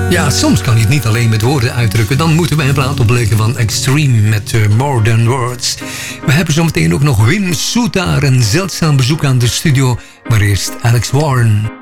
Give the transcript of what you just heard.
Ja, soms kan je het niet alleen met woorden uitdrukken. Dan moeten we een plaat opleggen van Extreme met More Than Words. We hebben zometeen ook nog Wim Soetaar, een zeldzaam bezoek aan de studio. Maar eerst Alex Warren.